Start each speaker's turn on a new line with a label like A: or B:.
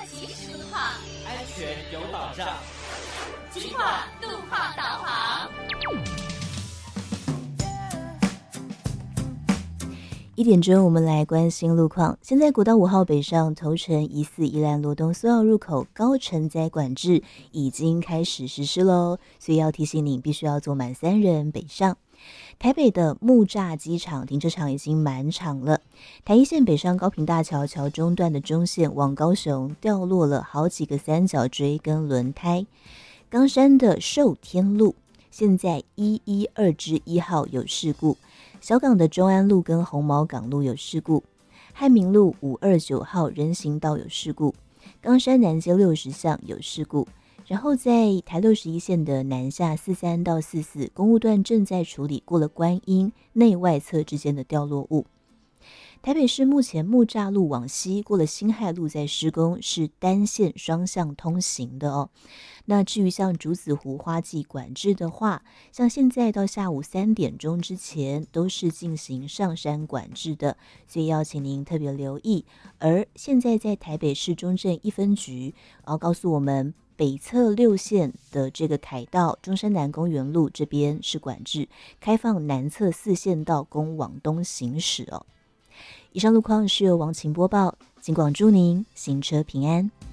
A: 及时路况，
B: 安全有保障。
A: 金话路况导航。
C: 1点钟，我们来关心路况。现在国道5号北上头城疑似宜兰罗东苏澳入口高承载管制已经开始实施喽，所以要提醒您必须要坐满3人北上。台北的木栅机场停车场已经满场了。台一线北上高屏大桥桥中段的中线往高雄掉落了好几个三角锥跟轮胎。冈山的寿天路现在112-1号有事故。小港的中安路跟红毛港路有事故，汉民路529号人行道有事故，冈山南街60巷有事故，然后在台61线的南下43到44公务段正在处理过了观音内外侧之间的掉落物。台北市目前木栅路往西过了辛亥路在施工，是单线双向通行的哦。那至于像竹子湖花季管制的话，像现在到下午3点钟之前都是进行上山管制的，所以要请您特别留意。而现在在台北市中正1分局，告诉我们北侧6线的这个凯道中山南公园路这边是管制，开放南侧4线道供往东行驶哦。以上路况是由王晴播报，警广祝您行车平安。